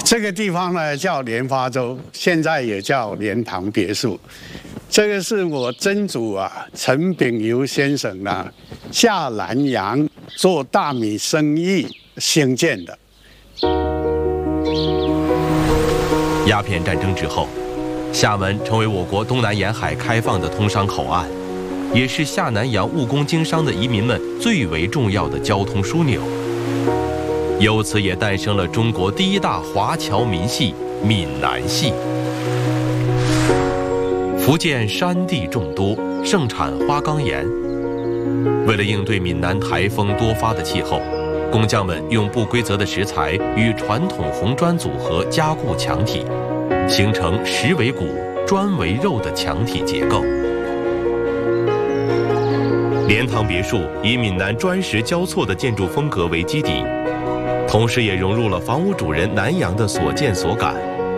这个地方呢叫莲花洲，现在也叫莲塘别墅。这个是我曾祖陈炳游先生下南洋做大米生意兴建的。 鸦片战争之后，厦门成为我国东南沿海开放的通商口岸，也是下南洋务工经商的移民们最为重要的交通枢纽。由此也诞生了中国第一大华侨民系——闽南系。福建山地众多，盛产花岗岩。为了应对闽南台风多发的气候，工匠们用不规则的石材与传统红砖组合加固墙体，形成石为骨、砖为肉的墙体结构。莲塘别墅以闽南砖石交错的建筑风格为基底，同时也融入了房屋主人南洋的所见所感。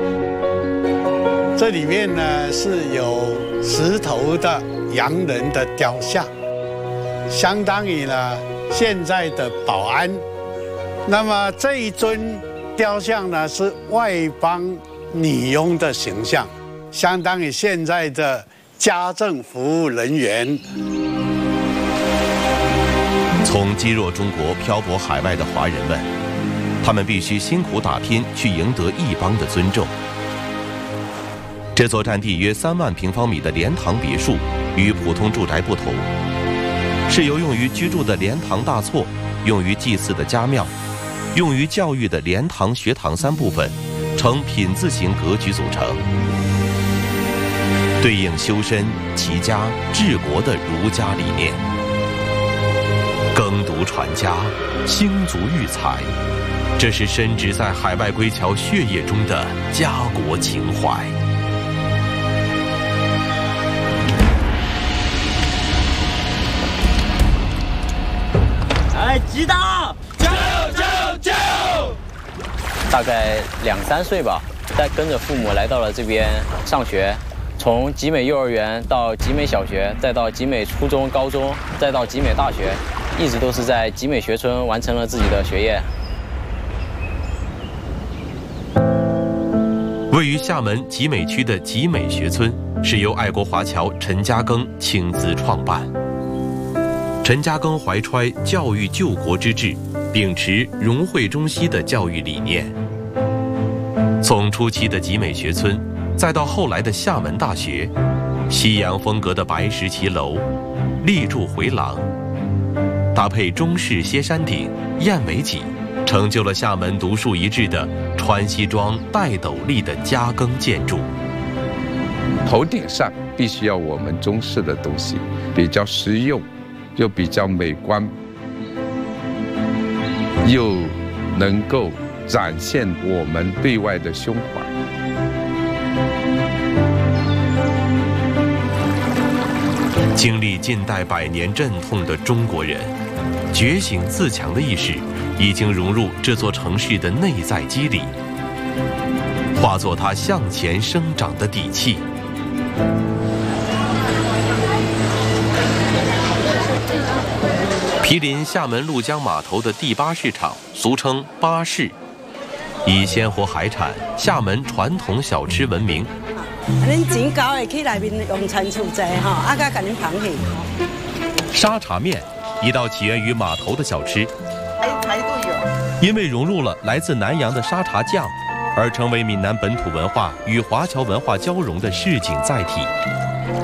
这里面呢是有石头的洋人的雕像，相当于呢现在的保安。那么这一尊雕像呢是外邦女佣的形象，相当于现在的家政服务人员。 从积弱中国漂泊海外的华人们，他们必须辛苦打拼去赢得异邦的尊重。这座占地约3万平方米的莲塘别墅与普通住宅不同，是由用于居住的莲塘大厝、用于祭祀的家庙、用于教育的莲塘学堂3部分呈品字形格局组成，对应修身、齐家、治国的儒家理念。耕读传家，兴族育才，这是深植在海外归侨血液中的家国情怀。 来，击打！加油！加油！加油！ 大概2、3岁吧，跟着父母来到了这边上学，从集美幼儿园到集美小学，再到集美初中、高中，再到集美大学，一直都是在集美学村完成了自己的学业。 位于厦门集美区的集美学村，是由爱国华侨陈嘉庚亲自创办。陈嘉庚怀揣教育救国之志，秉持融汇中西的教育理念。从初期的集美学村，再到后来的厦门大学，西洋风格的白石骑楼、立柱回廊，搭配中式歇山顶、燕尾脊，成就了厦门独树一帜的穿西装戴斗笠的嘉庚建筑。 头顶上必须要我们中式的东西，比较实用，又比较美观，又能够展现我们对外的胸怀。 经历近代100年阵痛的中国人，觉醒自强的意识已经融入这座城市的内在肌理，化作它向前生长的底气。毗邻厦门鹭江码头的第8市场，俗称8市，以鲜活海产、厦门传统小吃闻名。 恁钱交会去内面用餐处坐哈，甲甲恁螃蟹。 沙茶面，一道起源于码头的小吃， 排队哦。 因为融入了来自南洋的沙茶酱，而成为闽南本土文化与华侨文化交融的市井载体。